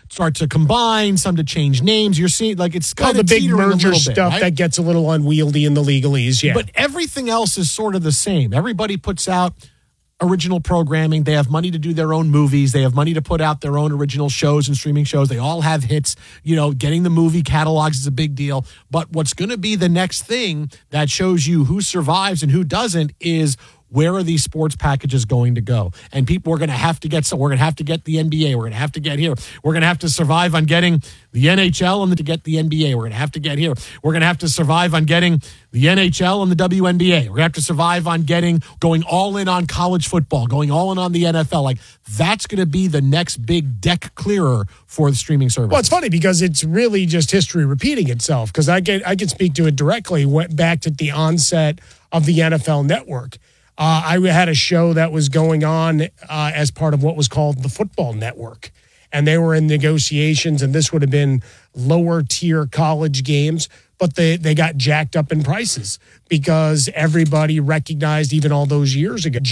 start to combine, some to change names. You're seeing like it's kind the of big merger bit, stuff right? that gets a little unwieldy in the legalese, yeah. But everything else is sort of the same. Everybody puts out original programming. They have money to do their own movies. They have money to put out their own original shows and streaming shows. They all have hits. Getting the movie catalogs is a big deal. But what's going to be the next thing that shows you who survives and who doesn't is where are these sports packages going to go? And people are going to have to get some. We're going to have to get the NBA. We're going to have to get here. We're going to have to survive on getting the NHL and to get the NBA. We're going to have to get here. We're going to have to survive on getting the NHL and the WNBA. We're going to have to survive on going all in on college football, going all in on the NFL. Like that's going to be the next big deck clearer for the streaming service. Well, it's funny because it's really just history repeating itself. Because I can speak to it directly. Went back to the onset of the NFL Network. I had a show that was going on as part of what was called the Football Network. And they were in negotiations, and this would have been lower tier college games, but they got jacked up in prices because everybody recognized even all those years ago,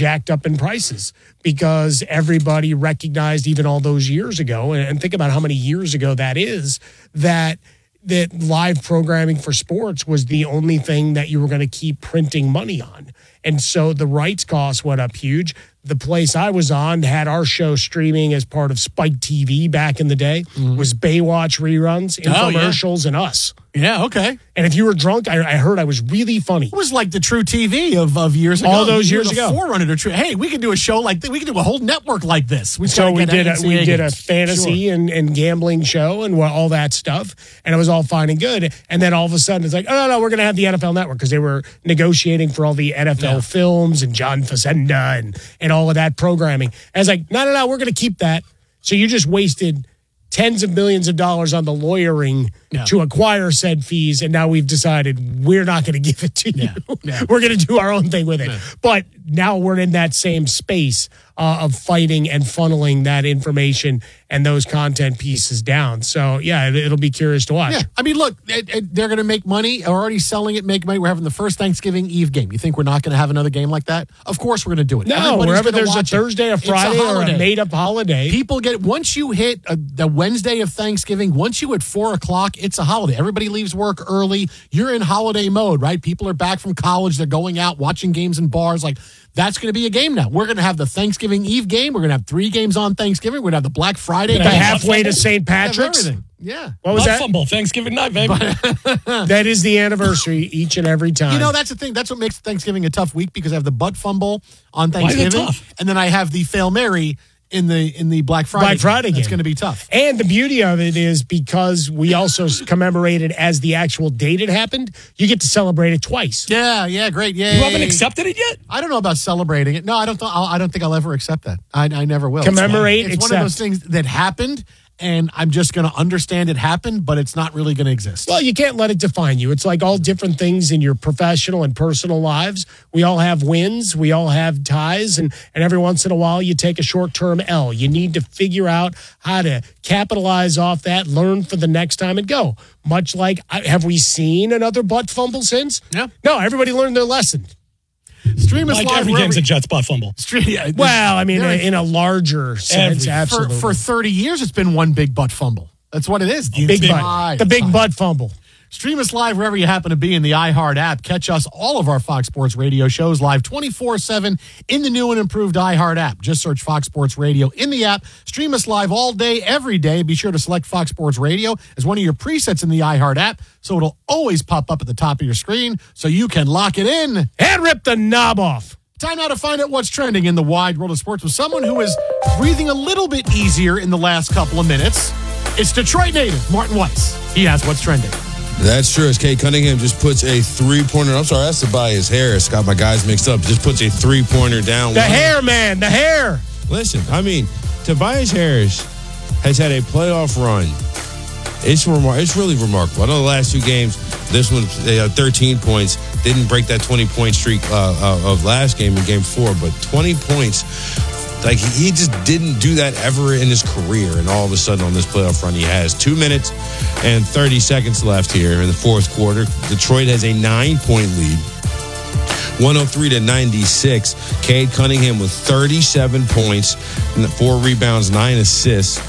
and think about how many years ago that is, that live programming for sports was the only thing that you were going to keep printing money on. And so the rights costs went up huge. The place I was on had our show streaming as part of Spike TV back in the day, was Baywatch reruns, infomercials, and us. Yeah, okay. And if you were drunk, I heard I was really funny. It was like the True TV of years ago. All those years ago. Forerunner to True. Hey, we could do a show like this. We could do a whole network like this. We did a fantasy and gambling show and all that stuff, and it was all fine and good. And then all of a sudden, it's like, oh, no, we're going to have the NFL Network because they were negotiating for all the NFL films and John Facenda and all of that programming. And it's like, no, we're going to keep that. So you just wasted tens of millions of dollars on the lawyering to acquire said fees, and now we've decided we're not going to give it to you. We're going to do our own thing with it. But now we're in that same space of fighting and funneling that information and those content pieces down. So, it'll be curious to watch. Yeah. I mean, look, they're going to make money. They're already selling it, make money. We're having the first Thanksgiving Eve game. You think we're not going to have another game like that? Of course we're going to do it. No, wherever there's a Thursday, a Friday, or a made-up holiday. People once you hit the Wednesday of Thanksgiving, once you hit 4 o'clock, it's a holiday. Everybody leaves work early. You're in holiday mode, right? People are back from college. They're going out, watching games in bars. Like, that's going to be a game now. We're going to have the Thanksgiving Eve game. We're going to have 3 games on Thanksgiving. We're going to have the Black Friday game. Halfway to St. Patrick's. Yeah. What was that? Fumble Thanksgiving night, baby. That is the anniversary each and every time. That's the thing. That's what makes Thanksgiving a tough week because I have the butt fumble on Thanksgiving. Why is it tough? And then I have the Fail Mary in the Black Friday game. It's going to be tough. And the beauty of it is because we also commemorate it as the actual date it happened, you get to celebrate it twice. Yeah, great. Yeah. You haven't accepted it yet? I don't know about celebrating it. No, I don't think I'll ever accept that. I never will. Commemorate, it's one of those things that happened, and I'm just going to understand it happened, but it's not really going to exist. Well, you can't let it define you. It's like all different things in your professional and personal lives. We all have wins. We all have ties. And every once in a while, you take a short-term L. You need to figure out how to capitalize off that, learn for the next time, and go. Much like, have we seen another butt fumble since? Yeah. No, everybody learned their lesson. Stream us live. Every game's a Jets butt fumble. Well, I mean, in a larger sense, absolutely. For 30 years, it's been one big butt fumble. That's what it is. The big butt fumble. Stream us live wherever you happen to be in the iHeart app. Catch us, all of our Fox Sports Radio shows live 24/7 in the new and improved iHeart app. Just search Fox Sports Radio in the app. Stream us live all day, every day. Be sure to select Fox Sports Radio as one of your presets in the iHeart app, so it'll always pop up at the top of your screen so you can lock it in and rip the knob off. Time now to find out what's trending in the wide world of sports with someone who is breathing a little bit easier in the last couple of minutes. It's Detroit native Martin Weiss. He has what's trending. That's true. As Cade Cunningham just puts a three-pointer. I'm sorry, that's Tobias Harris. Got my guys mixed up. Just puts a three-pointer down. The hair, man. The hair. Listen, I mean, Tobias Harris has had a playoff run. It's really remarkable. I know the last 2 games, this one, they had 13 points. Didn't break that 20-point streak of last game in Game 4, but 20 points. Like, he just didn't do that ever in his career, and all of a sudden on this playoff run, he has 2 minutes and 30 seconds left here in the fourth quarter. Detroit has a 9-point lead, 103-96. Cade Cunningham with 37 points, 4 rebounds, 9 assists.